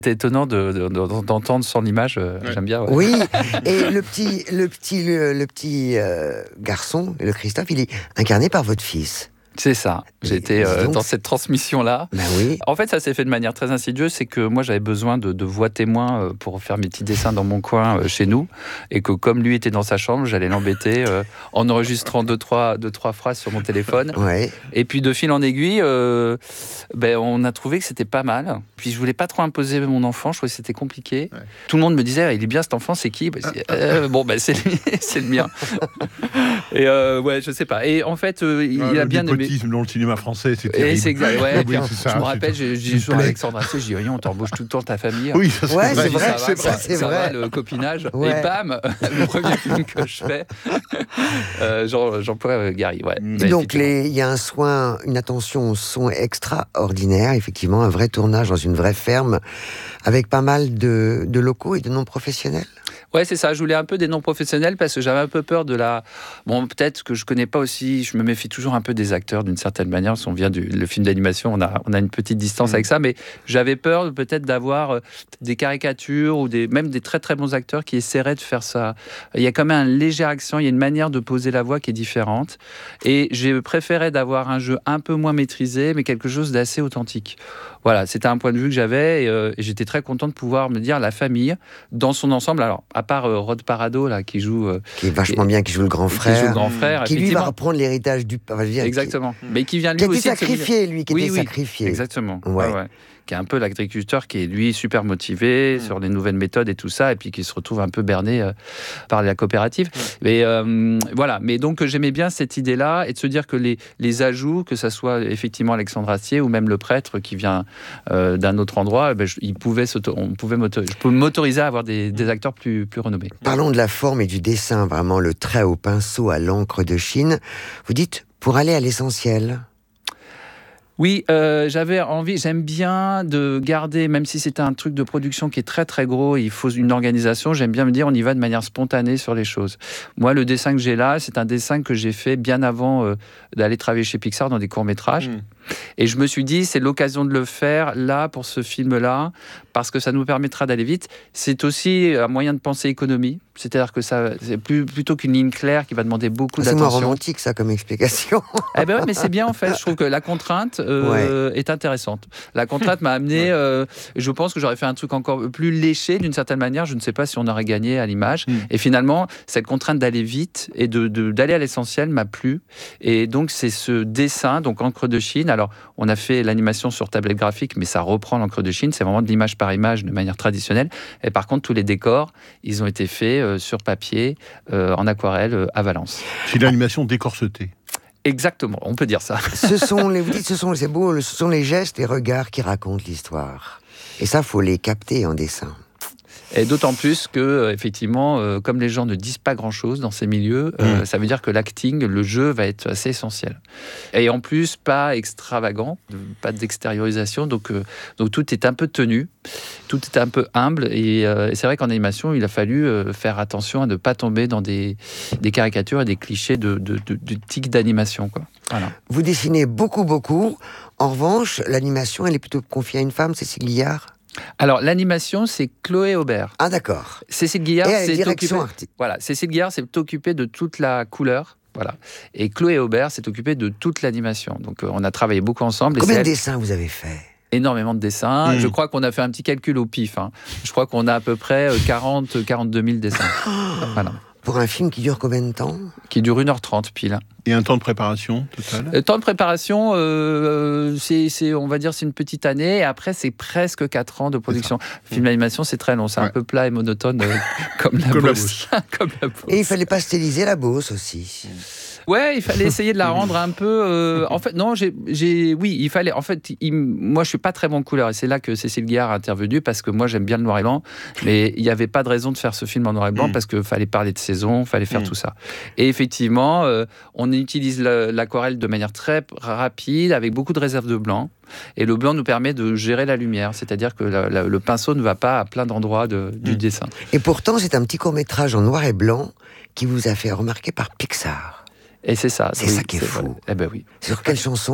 C'est étonnant d'entendre son image, j'aime bien. Ouais. Oui, et le petit garçon, le Christophe, il est incarné par votre fils. C'est ça. J'étais dans cette transmission-là. Ben oui. En fait, ça s'est fait de manière très insidieuse. C'est que moi, j'avais besoin de voix témoins pour faire mes petits dessins dans mon coin chez nous. Et que comme lui était dans sa chambre, j'allais l'embêter en enregistrant deux, trois phrases sur mon téléphone. Ouais. Et puis, de fil en aiguille, on a trouvé que c'était pas mal. Puis, je voulais pas trop imposer mon enfant. Je trouvais que c'était compliqué. Ouais. Tout le monde me disait, il est bien cet enfant, c'est qui ? C'est lui, c'est le mien. Et je sais pas. Et en fait, il a bien aimé. Dans le cinéma français, c'est terrible. C'est exact. Ouais, oui, c'est ça, je me rappelle, j'ai toujours Alexandre Astier, j'ai dit, on t'embauche tout le temps ta famille. Oui, ça, c'est vrai. Ça va, le copinage. Ouais. Et bam, le premier film que je fais, j'emploie Gary. Ouais. Donc, il y a un soin, une attention au son extraordinaire, effectivement, un vrai tournage dans une vraie ferme, avec pas mal de locaux et de non-professionnels. Ouais, c'est ça. Je voulais un peu des non-professionnels parce que j'avais un peu peur de la... Bon, peut-être que je connais pas aussi... Je me méfie toujours un peu des acteurs d'une certaine manière. Si on vient le film d'animation, on a une petite distance avec ça. Mais j'avais peur peut-être d'avoir des caricatures ou même des très très bons acteurs qui essaieraient de faire ça. Il y a quand même un léger accent. Il y a une manière de poser la voix qui est différente. Et j'ai préféré d'avoir un jeu un peu moins maîtrisé, mais quelque chose d'assez authentique. Voilà, c'était un point de vue que j'avais et j'étais très content de pouvoir me dire la famille dans son ensemble. Alors, à part Rod Parado là qui joue, qui est vachement bien, qui joue le grand frère, qui lui va reprendre l'héritage du père. Exactement. Mais qui vient lui qui aussi sacrifié, lui, qui était sacrifié. Exactement. Ouais. Qui est un peu l'agriculteur qui est lui super motivé sur les nouvelles méthodes et tout ça, et puis qui se retrouve un peu berné par la coopérative. Mais voilà. Mais donc j'aimais bien cette idée-là et de se dire que les ajouts, que ça soit effectivement Alexandre Astier ou même le prêtre qui vient d'un autre endroit, je peux m'autoriser à avoir des acteurs plus renommés. Parlons de la forme et du dessin, vraiment le trait au pinceau à l'encre de Chine. Vous dites pour aller à l'essentiel. Oui, j'aime bien de garder, même si c'est un truc de production qui est très très gros, il faut une organisation, j'aime bien me dire on y va de manière spontanée sur les choses. Moi, le dessin que j'ai là, c'est un dessin que j'ai fait bien avant d'aller travailler chez Pixar dans des courts-métrages. Et je me suis dit, c'est l'occasion de le faire là, pour ce film-là, parce que ça nous permettra d'aller vite. C'est aussi un moyen de penser économie, c'est-à-dire que c'est plutôt qu'une ligne claire qui va demander beaucoup d'attention. C'est moins romantique, ça, comme explication. Eh ben ouais, mais c'est bien, en fait. Je trouve que la contrainte est intéressante. La contrainte m'a amené... je pense que j'aurais fait un truc encore plus léché, d'une certaine manière. Je ne sais pas si on aurait gagné à l'image. Et finalement, cette contrainte d'aller vite et d'aller à l'essentiel m'a plu. Et donc, c'est ce dessin, donc encre de Chine. Alors, on a fait l'animation sur tablette graphique, mais ça reprend l'encre de Chine. C'est vraiment de l'image par image, de manière traditionnelle. Et par contre, tous les décors, ils ont été faits sur papier, en aquarelle, à Valence. C'est l'animation décorsetée. Exactement, on peut dire ça. Vous dites, c'est beau, ce sont les gestes, les regards qui racontent l'histoire. Et ça, faut les capter en dessin. Et d'autant plus que, effectivement, comme les gens ne disent pas grand-chose dans ces milieux, ça veut dire que l'acting, le jeu, va être assez essentiel. Et en plus, pas extravagant, pas d'extériorisation, donc tout est un peu tenu, tout est un peu humble. Et c'est vrai qu'en animation, il a fallu faire attention à ne pas tomber dans des caricatures et des clichés de tic d'animation, quoi. Voilà. Vous dessinez beaucoup, beaucoup. En revanche, l'animation, elle est plutôt confiée à une femme, Cécile Guillard. Alors, l'animation, c'est Chloé Aubert. Ah, d'accord. Cécile Guillard, Cécile Guillard s'est occupée de toute la couleur. Voilà. Et Chloé Aubert s'est occupée de toute l'animation. Donc, on a travaillé beaucoup ensemble. Combien de dessins vous avez fait ? Énormément de dessins. Je crois qu'on a fait un petit calcul au pif. Je crois qu'on a à peu près 42 000 dessins. Voilà. Pour un film qui dure combien de temps ? Qui dure 1h30 pile. Et un temps de préparation total ? Temps de préparation, c'est, on va dire, c'est une petite année. Et après, c'est presque 4 ans de production. Film d'animation, c'est très long. C'est un peu plat et monotone, comme la Beauce. Et il fallait pasteliser la Beauce aussi. Ouais, il fallait essayer de la rendre un peu... En fait, non, oui, il fallait... En fait, moi, je suis pas très bon couleur. Et c'est là que Cécile Guillard a intervenu, parce que moi, j'aime bien le noir et blanc. Mais il n'y avait pas de raison de faire ce film en noir et blanc, parce qu'il fallait parler de saison, il fallait faire tout ça. Et effectivement, on utilise l'aquarelle de manière très rapide, avec beaucoup de réserve de blanc. Et le blanc nous permet de gérer la lumière, c'est-à-dire que le pinceau ne va pas à plein d'endroits du dessin. Et pourtant, c'est un petit court-métrage en noir et blanc qui vous a fait remarquer par Pixar. Et c'est ça. C'est ça qui est fou. Eh ben oui. Sur quelle chanson ?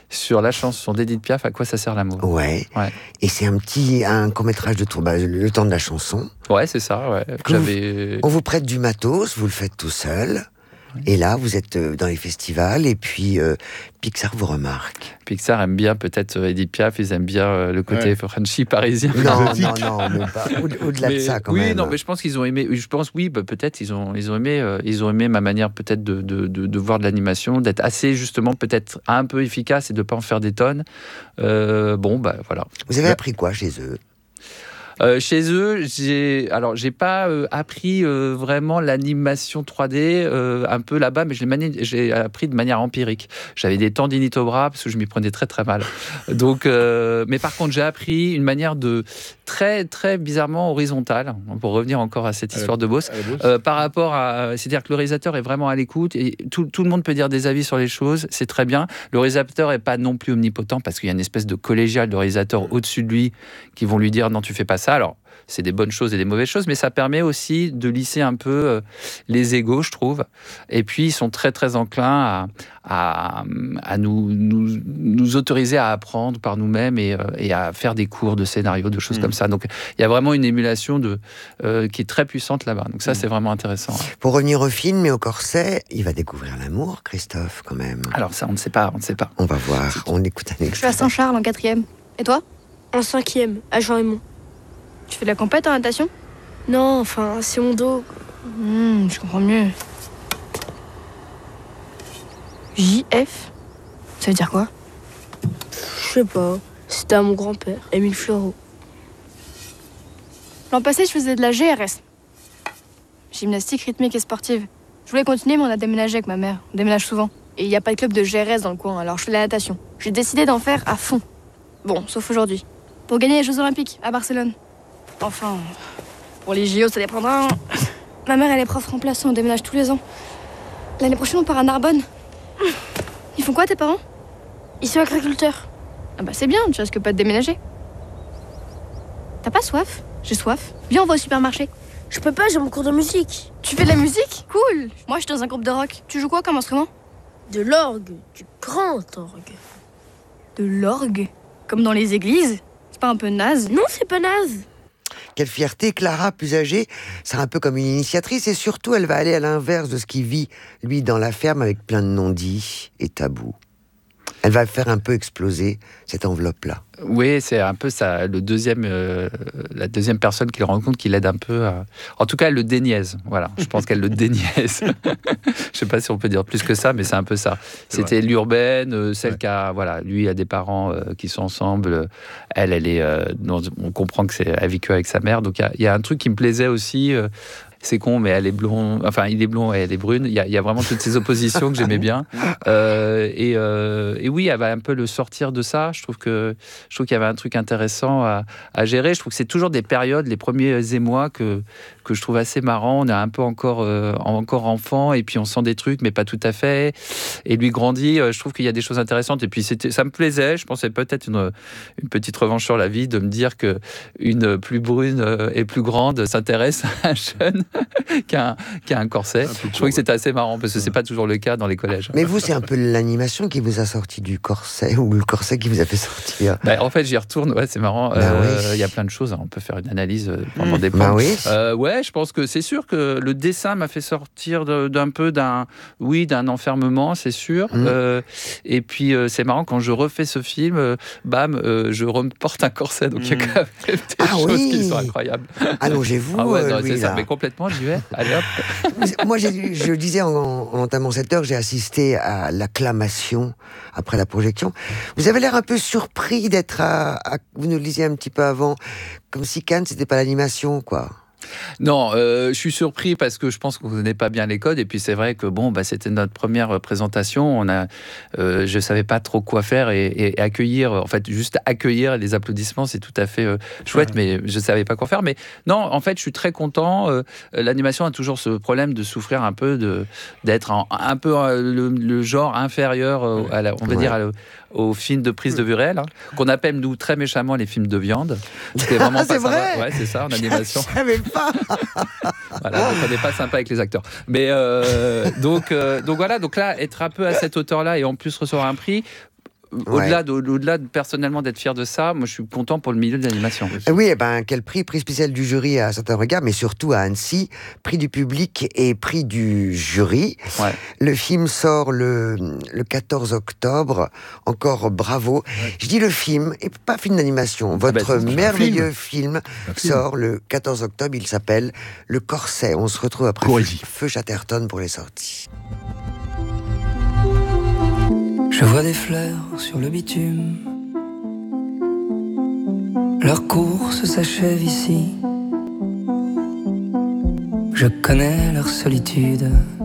sur la chanson d'Edith Piaf, À quoi ça sert l'amour. Ouais. Et c'est un court-métrage de tour, le temps de la chanson. Ouais, c'est ça, ouais. On vous prête du matos, vous le faites tout seul. Et là, vous êtes dans les festivals, et puis Pixar vous remarque. Pixar aime bien peut-être Edith Piaf, ils aiment bien le côté Frenchy parisien. Non, mais pas au-delà de ça quand même. Oui, non, mais je pense qu'ils ont aimé. Je pense, oui, peut-être ils ont aimé ma manière peut-être de voir de l'animation, d'être assez justement peut-être un peu efficace et de pas en faire des tonnes. Voilà. Vous avez appris quoi chez eux? Chez eux, j'ai pas appris vraiment l'animation 3D un peu là-bas, mais j'ai appris de manière empirique. J'avais des tendinites au bras parce que je m'y prenais très très mal. Donc, mais par contre, j'ai appris une manière de très très bizarrement horizontale, pour revenir encore à cette histoire de Beauce, par rapport à, c'est-à-dire que le réalisateur est vraiment à l'écoute et tout le monde peut dire des avis sur les choses, c'est très bien. Le réalisateur est pas non plus omnipotent parce qu'il y a une espèce de collégial de réalisateurs au-dessus de lui qui vont lui dire non, tu fais pas ça. Alors, c'est des bonnes choses et des mauvaises choses, mais ça permet aussi de lisser un peu les égos, je trouve. Et puis, ils sont très, très enclins à nous autoriser à apprendre par nous-mêmes et à faire des cours de scénario, de choses comme ça. Donc, il y a vraiment une émulation qui est très puissante là-bas. Donc ça, c'est vraiment intéressant. Pour revenir au film et au corset, il va découvrir l'amour, Christophe, quand même. Alors ça, on ne sait pas. On va voir, on écoute un extrait. Je suis à Saint-Charles en 4e. Et toi? En 5e, à Jean-Raymond. Tu fais de la compète en natation? Non, enfin, c'est mon dos. Je comprends mieux. JF? Ça veut dire quoi? Je sais pas. C'était à mon grand-père, Émile Fleureau. L'an passé, je faisais de la GRS. Gymnastique rythmique et sportive. Je voulais continuer, mais on a déménagé avec ma mère. On déménage souvent. Et il n'y a pas de club de GRS dans le coin, alors je fais de la natation. J'ai décidé d'en faire à fond. Bon, sauf aujourd'hui. Pour gagner les Jeux Olympiques à Barcelone. Enfin, pour les JO, ça dépendra. Ma mère, elle est prof remplaçante, on déménage tous les ans. L'année prochaine, on part à Narbonne. Ils font quoi, tes parents? Ils sont agriculteurs. Ah bah c'est bien, tu risques pas de déménager. T'as pas soif? J'ai soif. Viens, on va au supermarché. Je peux pas, j'ai mon cours de musique. Tu fais de la musique? Cool. Moi, je suis dans un groupe de rock. Tu joues quoi comme instrument? De l'orgue, du grand orgue. De l'orgue? Comme dans les églises? C'est pas un peu naze? Non, c'est pas naze. Quelle fierté, Clara, plus âgée, sera un peu comme une initiatrice et surtout, elle va aller à l'inverse de ce qu'il vit, lui, dans la ferme avec plein de non-dits et tabous. Elle va faire un peu exploser cette enveloppe-là. Oui, c'est un peu ça, la deuxième personne qu'il rencontre qui l'aide un peu à... En tout cas, elle le déniaise. Voilà, je pense qu'elle le déniaise. Je sais pas si on peut dire plus que ça, mais c'est un peu ça. C'était l'urbaine, celle qui a... Voilà, lui a des parents qui sont ensemble. Elle est... on comprend que c'est elle vit que avec sa mère. Donc, il y a un truc qui me plaisait aussi... c'est con, mais elle est blonde. Enfin, il est blond et elle est brune. Il y a vraiment toutes ces oppositions que j'aimais bien. Et oui, elle va un peu le sortir de ça. Je trouve qu'il y avait un truc intéressant à gérer. Je trouve que c'est toujours des périodes, les premiers émois que je trouve assez marrant. On est un peu encore enfant et puis on sent des trucs, mais pas tout à fait. Et lui grandit. Je trouve qu'il y a des choses intéressantes. Et puis ça me plaisait. Je pensais peut-être une petite revanche sur la vie de me dire que une plus brune et plus grande s'intéresse à un jeune qui a un corset. Je trouvais que c'était assez marrant parce que c'est pas toujours le cas dans les collèges. Mais vous, c'est un peu l'animation qui vous a sorti du corset ou le corset qui vous a fait sortir? En fait, j'y retourne. Ouais, c'est marrant. Il y a plein de choses. On peut faire une analyse pendant des points. Ouais, je pense que c'est sûr que le dessin m'a fait sortir d'un enfermement, c'est sûr. Et puis c'est marrant quand je refais ce film, je reporte un corset. Donc il y a quand même des choses qui sont incroyables. Allongez-vous. C'est ça, mais complètement, j'y vais. Allez hop. Moi, je disais en entamant cette heure, j'ai assisté à l'acclamation après la projection. Vous avez l'air un peu surpris d'être vous nous le disiez un petit peu avant, comme si Cannes, c'était pas l'animation, quoi. Non, je suis surpris parce que je pense qu'on ne connaît pas bien les codes. Et puis c'est vrai que c'était notre première présentation. Je savais pas trop quoi faire et accueillir. En fait, juste accueillir les applaudissements, c'est tout à fait chouette, mais je savais pas quoi faire. Mais non, en fait, je suis très content. L'animation a toujours ce problème de souffrir un peu d'être un peu le genre inférieur, on va dire aux films de prise de vue réelle, qu'on appelle nous très méchamment les films de viande. C'est vraiment pas vrai. Ouais, c'est ça en animation. Je savais pas. Voilà, donc on n'est pas sympa avec les acteurs. Mais donc voilà, donc là, être un peu à cette hauteur-là et en plus recevoir un prix. Au-delà personnellement d'être fier de ça, moi je suis content pour le milieu de l'animation. Oui, quel prix spécial du jury à certains regards, mais surtout à Annecy, prix du public et prix du jury. Ouais. Le film sort le 14 octobre, encore bravo. Ouais. Je dis le film, et pas film d'animation. Votre merveilleux film sort le 14 octobre, il s'appelle Le Corset. On se retrouve après Feu Chatterton pour les sorties. Je vois des fleurs sur le bitume. Leur course s'achève ici. Je connais leur solitude.